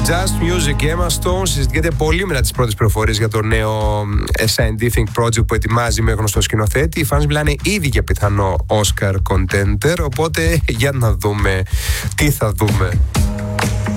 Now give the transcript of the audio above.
Just Music, Emma Stone, συζητιέται πολύ μετά τις πρώτες πληροφορίες για το νέο scientific project που ετοιμάζει με γνωστό σκηνοθέτη. Οι fans μιλάνε ήδη για πιθανό Oscar contender, οπότε για να δούμε τι θα δούμε.